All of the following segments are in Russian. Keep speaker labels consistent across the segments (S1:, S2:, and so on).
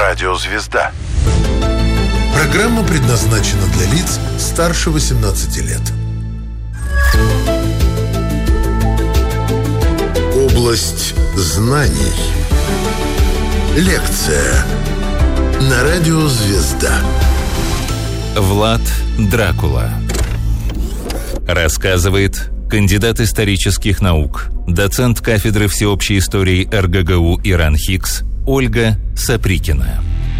S1: Радиозвезда.
S2: Программа предназначена для лиц старше 18 лет. Область знаний. Лекция на Радиозвезда.
S3: Влад Дракула. Рассказывает кандидат исторических наук, доцент кафедры всеобщей истории РГГУ и РАНХИКС Ольга Саприкина.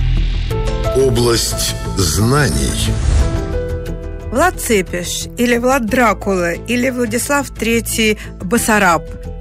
S2: Область знаний.
S4: Влад Цепиш, или Влад Дракула, или Владислав III Басараб,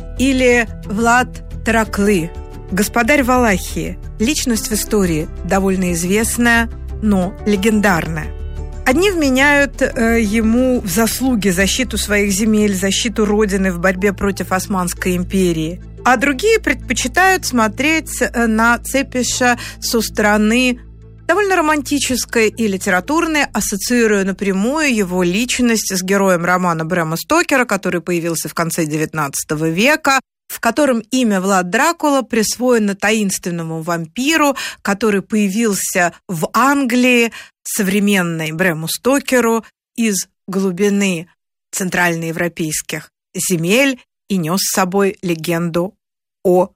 S4: или Влад Тараклы, господарь Валахии, личность в истории довольно известная, но легендарная. Одни вменяют ему в заслуги защиту своих земель, защиту родины в борьбе против Османской империи, а другие предпочитают смотреть на Цепиша со стороны довольно романтической и литературной, ассоциируя напрямую его личность с героем романа Брэма Стокера, который появился в конце XIX века, в котором имя Влад Дракула присвоено таинственному вампиру, который появился в Англии, современной Брэму Стокеру, из глубины центральноевропейских земель и нес с собой легенду о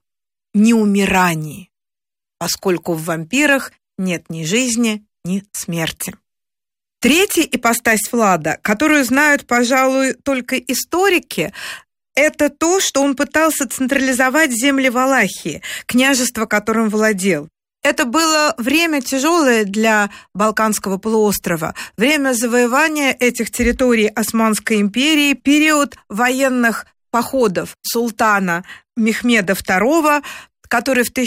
S4: неумирании, поскольку в вампирах нет ни жизни, ни смерти. Третья ипостась Влада, которую знают, пожалуй, только историки, это то, что он пытался централизовать земли Валахии, княжество, которым владел. Это было время тяжелое для Балканского полуострова, время завоевания этих территорий Османской империи, период военных походов султана Мехмеда II, который в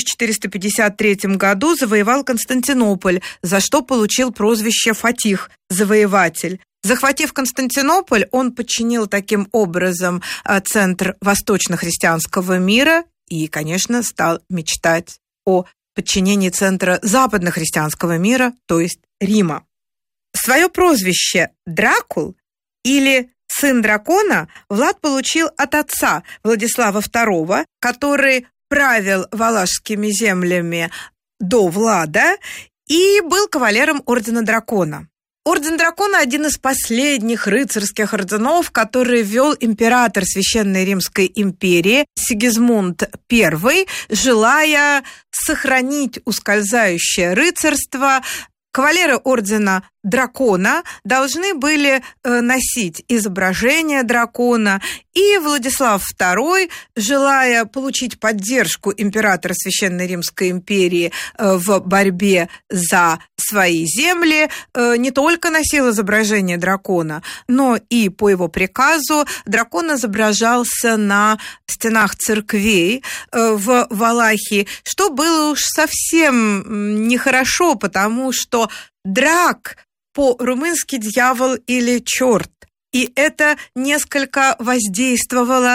S4: 1453 году завоевал Константинополь, за что получил прозвище Фатих – завоеватель. Захватив Константинополь, он подчинил таким образом центр восточно-христианского мира и, конечно, стал мечтать о подчинении центра западно-христианского мира, то есть Рима. Свое прозвище «Дракул» или «Сын дракона» Влад получил от отца Владислава II, который правил валашскими землями до Влада и был кавалером Ордена Дракона. Орден Дракона – один из последних рыцарских орденов, который ввел император Священной Римской империи Сигизмунд I, желая сохранить ускользающее рыцарство. Кавалеры Ордена Дракона должны были носить изображение дракона, и Владислав II, желая получить поддержку императора Священной Римской империи в борьбе за свои земли, не только носил изображение дракона, но и по его приказу дракон изображался на стенах церквей в Валахии, что было уж совсем нехорошо, потому что драк по-румынски дьявол или черт. И это несколько воздействовало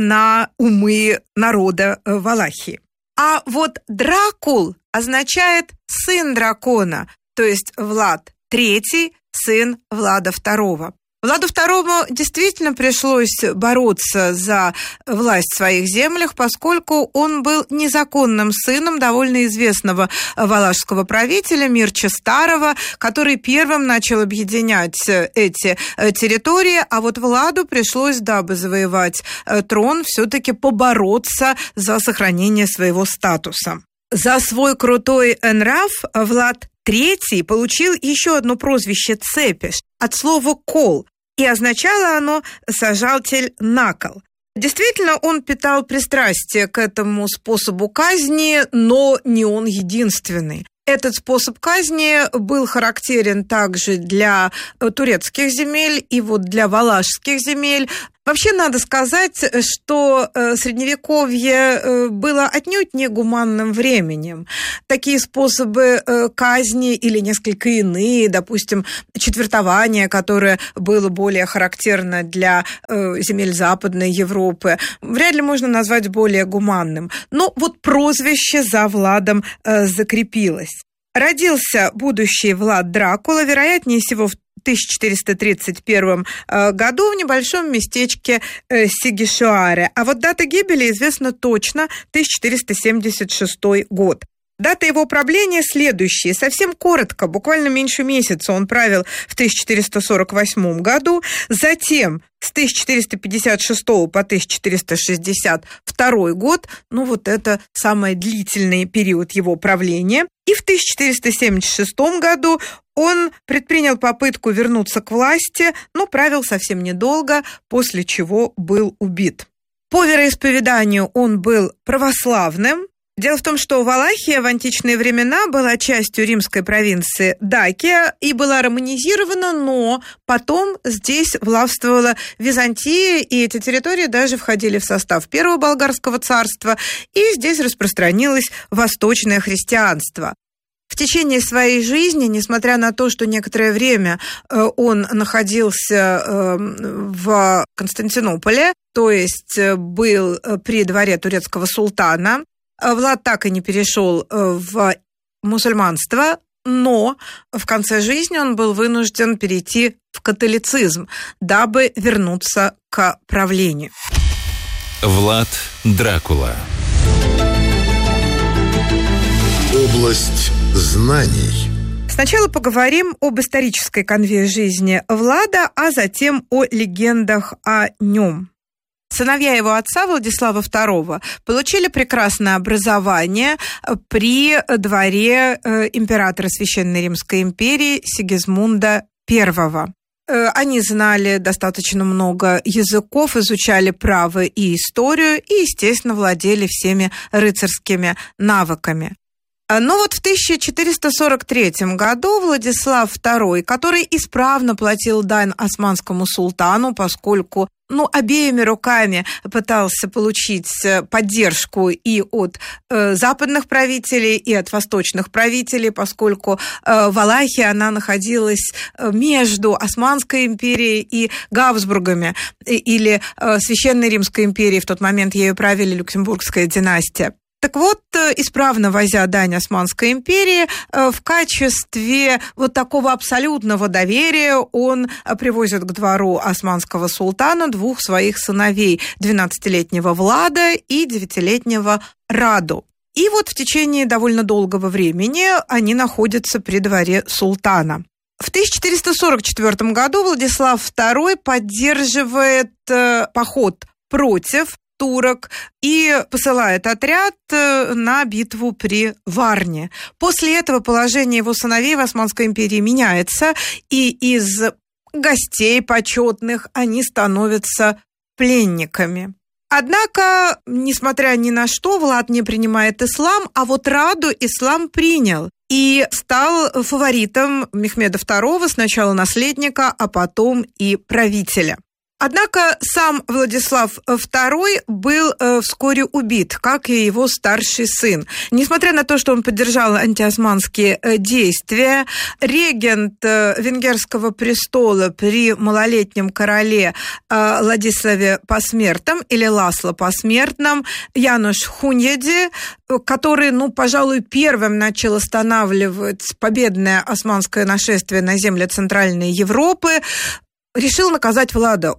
S4: на умы народа Валахии. А вот Дракул означает сын дракона, то есть Влад III, сын Влада II. Владу II действительно пришлось бороться за власть в своих землях, поскольку он был незаконным сыном довольно известного валашского правителя Мирча Старого, который первым начал объединять эти территории, а вот Владу пришлось, дабы завоевать трон, все-таки побороться за сохранение своего статуса. За свой крутой нрав Влад III получил еще одно прозвище Цепиш от слова «кол», и означало оно «сажатель на кол». Действительно, он питал пристрастие к этому способу казни, но не он единственный. Этот способ казни был характерен также для турецких земель и вот для валашских земель. Вообще, надо сказать, что Средневековье было отнюдь не гуманным временем. Такие способы казни или несколько иные, допустим, четвертование, которое было более характерно для земель Западной Европы, вряд ли можно назвать более гуманным. Но вот прозвище за Владом закрепилось. Родился будущий Влад Дракула, вероятнее всего, в 1431 году в небольшом местечке Сигишуаре. А вот дата гибели известна точно – 1476 год. Дата его правления следующая. Совсем коротко, буквально меньше месяца он правил в 1448 году. Затем с 1456 по 1462 год, это самый длительный период его правления. И в 1476 году он предпринял попытку вернуться к власти, но правил совсем недолго, после чего был убит. По вероисповеданию он был православным. Дело в том, что Валахия в античные времена была частью римской провинции Дакия и была романизирована, но потом здесь властвовала Византия, и эти территории даже входили в состав Первого Болгарского царства, и здесь распространилось восточное христианство. В течение своей жизни, несмотря на то, что некоторое время он находился в Константинополе, то есть был при дворе турецкого султана, Влад так и не перешел в мусульманство, но в конце жизни он был вынужден перейти в католицизм, дабы вернуться к правлению.
S3: Влад Дракула.
S2: Область знаний.
S4: Сначала поговорим об исторической канве жизни Влада, а затем о легендах о нем. Сыновья его отца, Владислава II, получили прекрасное образование при дворе императора Священной Римской империи Сигизмунда I. Они знали достаточно много языков, изучали право и историю и, естественно, владели всеми рыцарскими навыками. Но в 1443 году Владислав II, который исправно платил дань османскому султану, поскольку обеими руками пытался получить поддержку и от западных правителей, и от восточных правителей, поскольку Валахия, она находилась между Османской империей и Габсбургами, или Священной Римской империей, в тот момент ею правили Люксембургская династия. Так вот, исправно возя дань Османской империи, в качестве такого абсолютного доверия он привозит к двору османского султана двух своих сыновей, 12-летнего Влада и 9-летнего Раду. И в течение довольно долгого времени они находятся при дворе султана. В 1444 году Владислав II поддерживает поход против турок и посылает отряд на битву при Варне. После этого положение его сыновей в Османской империи меняется, и из гостей почетных они становятся пленниками. Однако, несмотря ни на что, Влад не принимает ислам, а Раду ислам принял и стал фаворитом Мехмеда II, сначала наследника, а потом и правителя. Однако сам Владислав II был вскоре убит, как и его старший сын. Несмотря на то, что он поддержал антиосманские действия, регент венгерского престола при малолетнем короле Ладиславе Посмертном или Ласло Посмертном Януш Хуньяди, который, пожалуй, первым начал останавливать победное османское нашествие на земли Центральной Европы, решил наказать Влада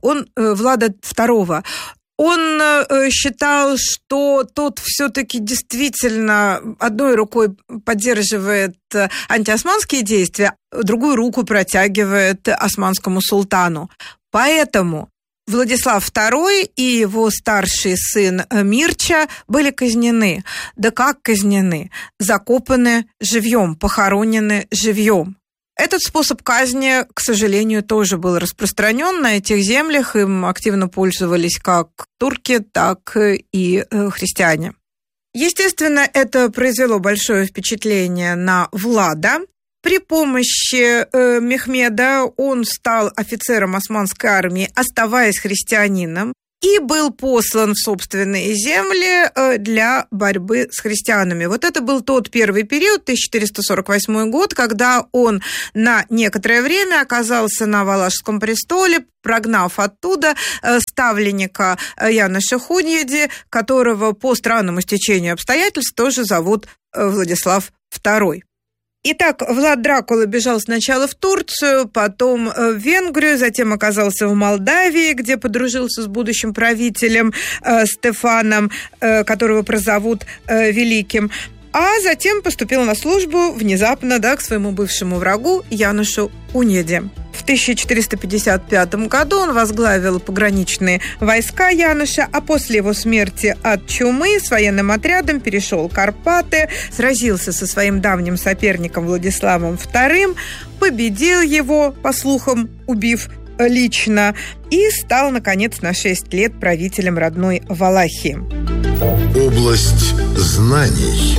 S4: II. Он считал, что тот все-таки действительно одной рукой поддерживает антиосманские действия, другую руку протягивает османскому султану. Поэтому Владислав II и его старший сын Мирча были казнены. Да как казнены? Закопаны живьем, похоронены живьем. Этот способ казни, к сожалению, тоже был распространен на этих землях. Им активно пользовались как турки, так и христиане. Естественно, это произвело большое впечатление на Влада. При помощи Мехмеда он стал офицером османской армии, оставаясь христианином, и был послан в собственные земли для борьбы с христианами. Это был тот первый период, 1448 год, когда он на некоторое время оказался на Валашском престоле, прогнав оттуда ставленника Яноша Хуньяди, которого по странному стечению обстоятельств тоже зовут Владислав II. Итак, Влад Дракула бежал сначала в Турцию, потом в Венгрию, затем оказался в Молдавии, где подружился с будущим правителем Стефаном, которого прозовут Великим. а затем поступил на службу внезапно, к своему бывшему врагу Янушу Унеде. В 1455 году он возглавил пограничные войска Януша, а после его смерти от чумы с военным отрядом перешел Карпаты, сразился со своим давним соперником Владиславом II, победил его, по слухам, убив лично, и стал, наконец, на 6 лет правителем родной Валахии.
S2: Область знаний.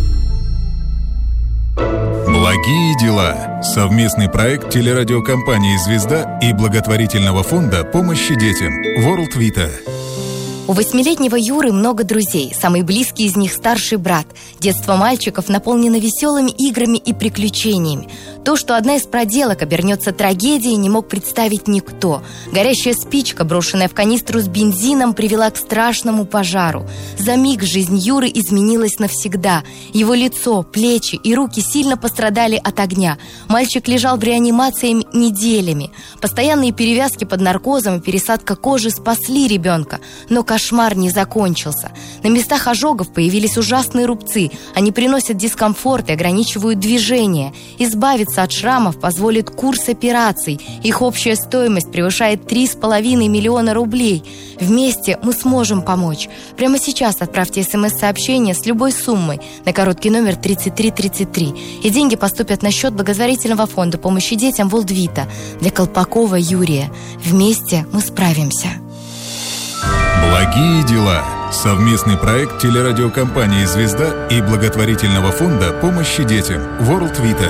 S1: Благие дела. Совместный проект телерадиокомпании «Звезда» и благотворительного фонда помощи детям World Vita.
S5: У 8-летнего Юры много друзей. Самый близкий из них – старший брат. Детство мальчиков наполнено веселыми играми и приключениями. То, что одна из проделок обернется трагедией, не мог представить никто. Горящая спичка, брошенная в канистру с бензином, привела к страшному пожару. За миг жизнь Юры изменилась навсегда. Его лицо, плечи и руки сильно пострадали от огня. Мальчик лежал в реанимации неделями. Постоянные перевязки под наркозом и пересадка кожи спасли ребенка. Но кошмар не закончился. На местах ожогов появились ужасные рубцы. Они приносят дискомфорт и ограничивают движение. Избавиться от шрамов позволит курс операций. Их общая стоимость превышает 3,5 миллиона рублей. Вместе мы сможем помочь. Прямо сейчас отправьте СМС-сообщение с любой суммой на короткий номер 3333. И деньги поступят на счет благотворительного фонда помощи детям World Vita для Колпакова Юрия. Вместе мы справимся.
S1: Благие дела. Совместный проект телерадиокомпании «Звезда» и благотворительного фонда помощи детям World Vita.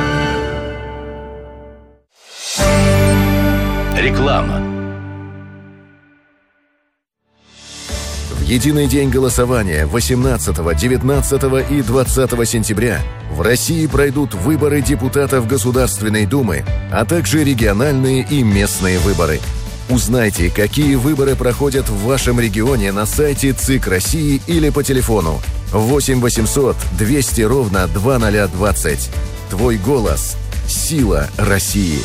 S3: Реклама.
S6: В единый день голосования 18, 19 и 20 сентября в России пройдут выборы депутатов Государственной Думы, а также региональные и местные выборы. Узнайте, какие выборы проходят в вашем регионе на сайте ЦИК России или по телефону 8 800 200 ровно 2020. Твой голос – сила России.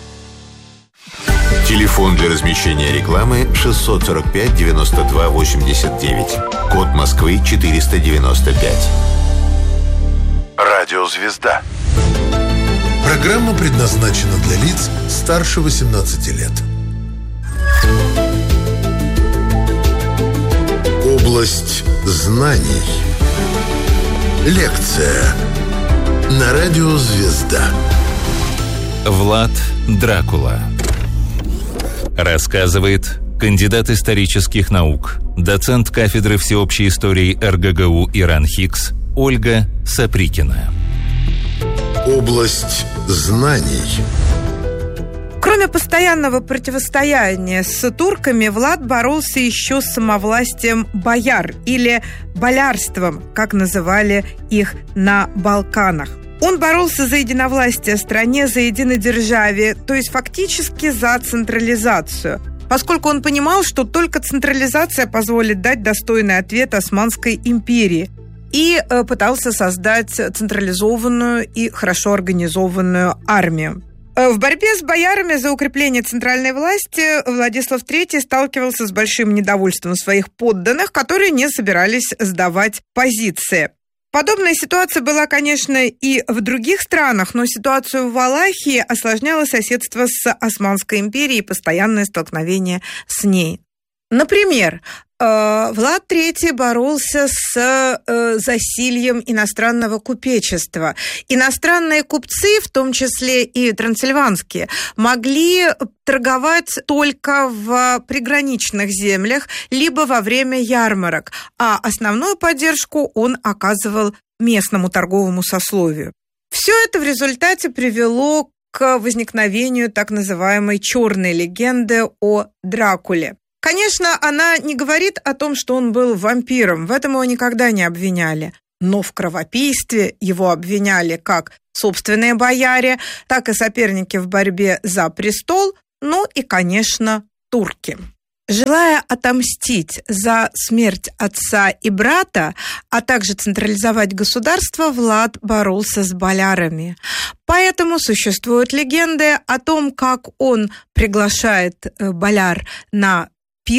S2: Телефон для размещения рекламы 645 92 89. Код Москвы 495. Радио «Звезда». Программа предназначена для лиц старше 18 лет. Область знаний. Лекция на радио «Звезда».
S3: Влад Дракула. Рассказывает кандидат исторических наук, доцент кафедры всеобщей истории РГГУ и РАНХИКС Ольга Саприкина.
S2: Область знаний.
S4: Кроме постоянного противостояния с турками, Влад боролся еще с самовластием бояр или болярством, как называли их на Балканах. Он боролся за единовластие в стране, за единодержавие, то есть фактически за централизацию, поскольку он понимал, что только централизация позволит дать достойный ответ Османской империи, и пытался создать централизованную и хорошо организованную армию. В борьбе с боярами за укрепление центральной власти Владислав III сталкивался с большим недовольством своих подданных, которые не собирались сдавать позиции. Подобная ситуация была, конечно, и в других странах, но ситуацию в Валахии осложняло соседство с Османской империей и постоянное столкновение с ней. Например, Влад III боролся с засильем иностранного купечества. Иностранные купцы, в том числе и трансильванские, могли торговать только в приграничных землях, либо во время ярмарок, а основную поддержку он оказывал местному торговому сословию. Все это в результате привело к возникновению так называемой «черной легенды» о Дракуле. Конечно, она не говорит о том, что он был вампиром, в этом его никогда не обвиняли. Но в кровопийстве его обвиняли как собственные бояре, так и соперники в борьбе за престол, ну и, конечно, турки. Желая отомстить за смерть отца и брата, а также централизовать государство, Влад боролся с болярами. Поэтому существуют легенды о том, как он приглашает боляр на пир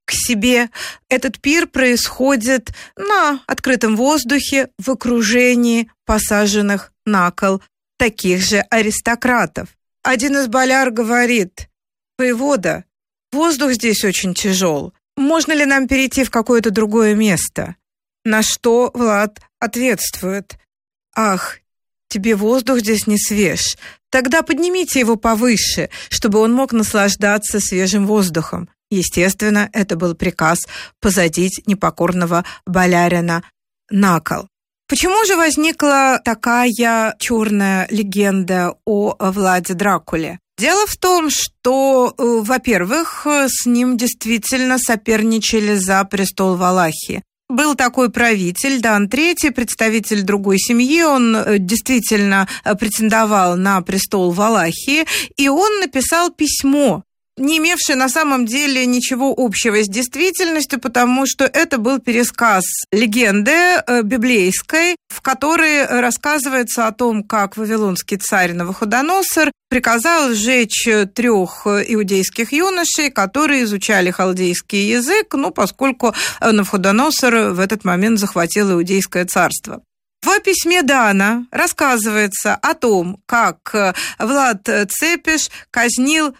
S4: к себе. Этот пир происходит на открытом воздухе в окружении посаженных на кол таких же аристократов. Один из бояр говорит: «Воевода, воздух здесь очень тяжел. Можно ли нам перейти в какое-то другое место?» На что Влад ответствует: «Ах, тебе воздух здесь не свеж. Тогда поднимите его повыше, чтобы он мог наслаждаться свежим воздухом». Естественно, это был приказ посадить непокорного болярина на кол. Почему же возникла такая черная легенда о Владе Дракуле? Дело в том, что, во-первых, с ним действительно соперничали за престол Валахии. Был такой правитель, Дан III, представитель другой семьи, он действительно претендовал на престол Валахии, и он написал письмо, не имевшее на самом деле ничего общего с действительностью, потому что это был пересказ легенды библейской, в которой рассказывается о том, как вавилонский царь Навуходоносор приказал сжечь 3 иудейских юношей, которые изучали халдейский язык, поскольку Навуходоносор в этот момент захватил иудейское царство. В письме Дана рассказывается о том, как Влад Цепиш казнил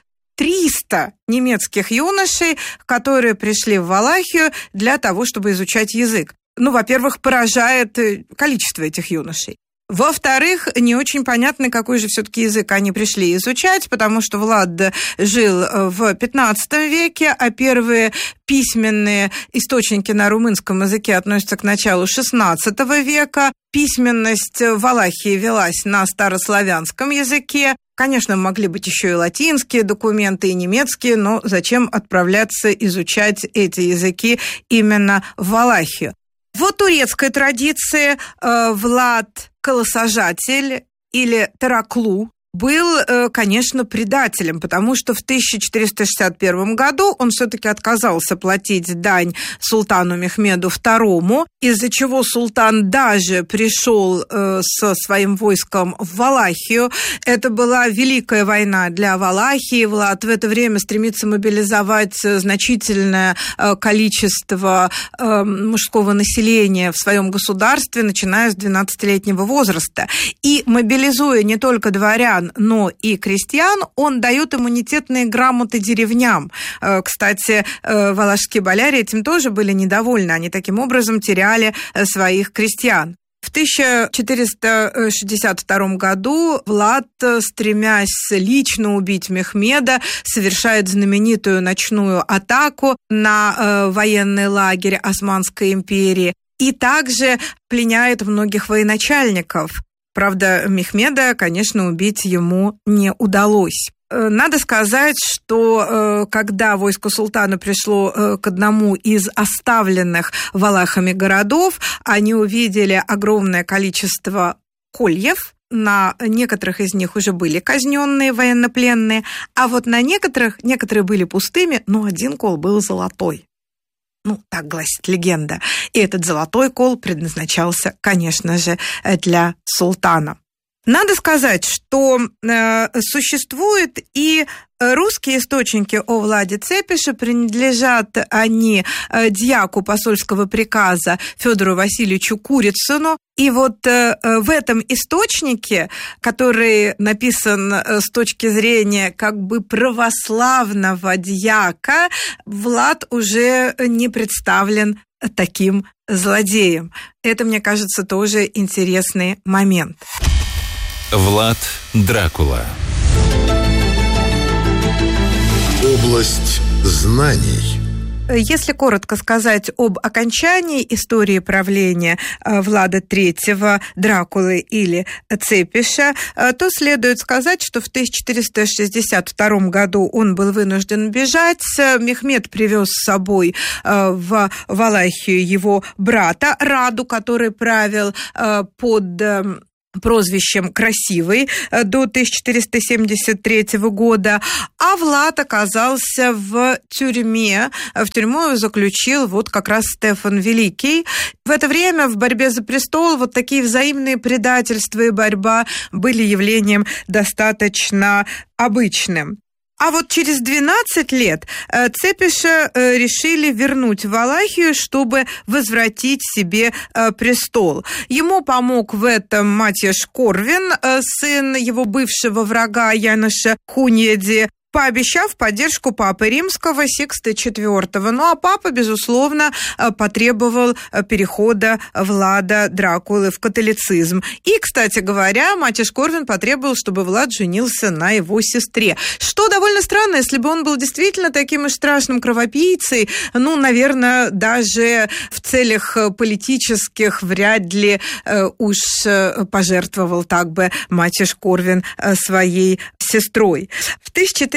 S4: 300 немецких юношей, которые пришли в Валахию для того, чтобы изучать язык. Во-первых, поражает количество этих юношей. Во-вторых, не очень понятно, какой же все-таки язык они пришли изучать, потому что Влад жил в 15 веке, а первые письменные источники на румынском языке относятся к началу 16 века. Письменность в Валахии велась на старославянском языке. Конечно, могли быть еще и латинские документы, и немецкие, но зачем отправляться изучать эти языки именно в Валахию? В турецкой традиции Влад Колосажатель или Тараклу был, конечно, предателем, потому что в 1461 году он все-таки отказался платить дань султану Мехмеду II, из-за чего султан даже пришел со своим войском в Валахию. Это была великая война для Валахии. Влад в это время стремится мобилизовать значительное количество мужского населения в своем государстве, начиная с 12-летнего возраста. И мобилизуя не только дворян, но и крестьян, он дает иммунитетные грамоты деревням. Кстати, валашские бояре этим тоже были недовольны. Они таким образом теряли своих крестьян. В 1462 году Влад, стремясь лично убить Мехмеда, совершает знаменитую ночную атаку на военный лагерь Османской империи и также пленяет многих военачальников. Правда, Мехмеда, конечно, убить ему не удалось. Надо сказать, что когда войско султана пришло к одному из оставленных валахами городов, они увидели огромное количество кольев. На некоторых из них уже были казненные военнопленные, а вот на некоторые были пустыми, но один кол был золотой. Так гласит легенда. И этот золотой кол предназначался, конечно же, для султана. Надо сказать, что существуют и русские источники о Владе Цепише, принадлежат они дьяку посольского приказа Федору Васильевичу Курицыну. И в этом источнике, который написан с точки зрения православного дьяка, Влад уже не представлен таким злодеем. Это, мне кажется, тоже интересный момент.
S3: Влад Дракула.
S2: Область знаний.
S4: Если коротко сказать об окончании истории правления Влада III Дракулы или Цепиша, то следует сказать, что в 1462 году он был вынужден бежать. Мехмед привез с собой в Валахию его брата Раду, который правил под прозвищем «Красивый» до 1473 года, а Влад оказался в тюрьме. В тюрьму его заключил как раз Стефан Великий. В это время в борьбе за престол такие взаимные предательства и борьба были явлением достаточно обычным. А вот через 12 лет Цепиша решили вернуть в Валахию, чтобы возвратить себе престол. Ему помог в этом Матьяш Корвин, сын его бывшего врага Яноша Хуньеди, пообещав поддержку Папы Римского Сикста IV. Ну а Папа, безусловно, потребовал перехода Влада Дракулы в католицизм. И, кстати говоря, Матьяш Корвин потребовал, чтобы Влад женился на его сестре. Что довольно странно, если бы он был действительно таким уж страшным кровопийцей, ну, наверное, даже в целях политических вряд ли уж пожертвовал так бы Матьяш Корвин своей сестрой. В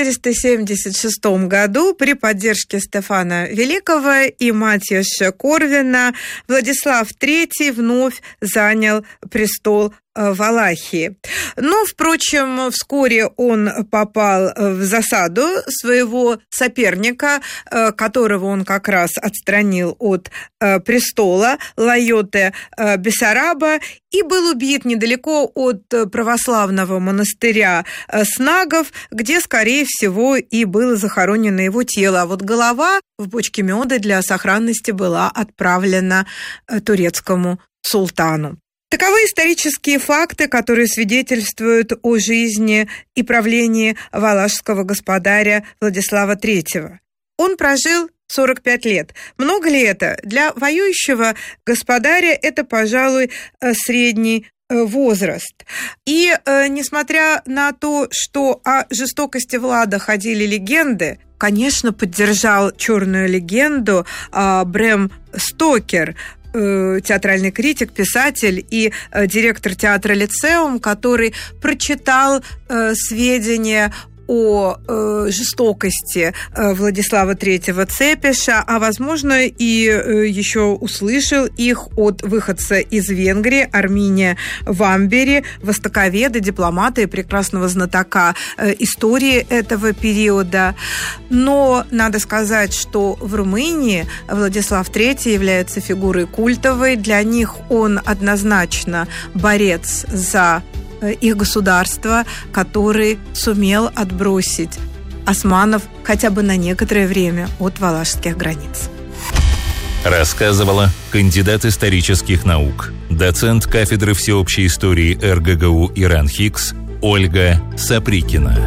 S4: 1476 году при поддержке Стефана Великого и Матьяша Корвина Владислав III вновь занял престол Валахии. Но, впрочем, вскоре он попал в засаду своего соперника, которого он как раз отстранил от престола, Лайоте Бессараба, и был убит недалеко от православного монастыря Снагов, где, скорее всего, и было захоронено его тело. А вот голова в бочке меда для сохранности была отправлена турецкому султану. Таковы исторические факты, которые свидетельствуют о жизни и правлении валашского господаря Владислава III. Он прожил 45 лет. Много ли это? Для воюющего господаря это, пожалуй, средний возраст. И несмотря на то, что о жестокости Влада ходили легенды, конечно, поддержал черную легенду Брэм Стокер, театральный критик, писатель и директор театра «Лицеум», который прочитал сведения о жестокости Владислава III Цепиша, а, возможно, и еще услышал их от выходца из Венгрии Арминия Вамбери, востоковеда, дипломата и прекрасного знатока истории этого периода. Но надо сказать, что в Румынии Владислав III является фигурой культовой. Для них он однозначно борец за их государство, который сумел отбросить османов хотя бы на некоторое время от валашских границ.
S3: Рассказывала кандидат исторических наук, доцент кафедры всеобщей истории РГГУ ИРАНХИКС Ольга Саприкина.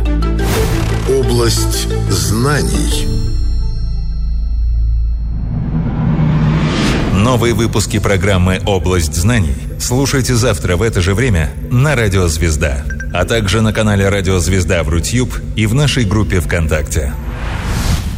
S2: Область знаний.
S3: Новые выпуски программы «Область знаний» слушайте завтра в это же время на Радио Звезда, а также на канале Радио Звезда в Рутьюб и в нашей группе ВКонтакте.